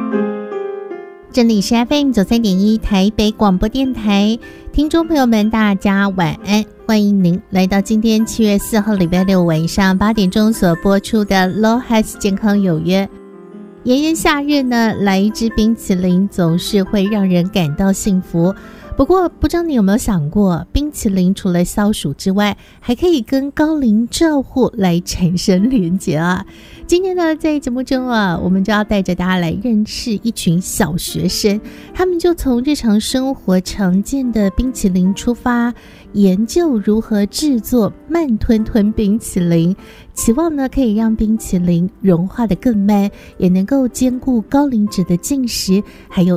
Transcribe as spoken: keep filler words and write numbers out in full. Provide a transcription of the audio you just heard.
这里是 F M 九三点一台北广播电台，听众朋友们大家晚安，欢迎您来到今天七月四号礼拜六晚上八点钟所播出的 Low Health 健康有约。炎炎夏日呢，来一支冰淇淋总是会让人感到幸福。不过不知道你有没有想过，冰淇淋除了消暑之外，还可以跟高龄照护来产生连结啊。今天呢，在节目中啊，我们就要带着大家来认识一群小学生，他们就从日常生活常见的冰淇淋出发，研究如何制作慢吞吞冰淇淋，期望呢可以让冰淇淋融化得更慢，也能够兼顾高龄者的进食还有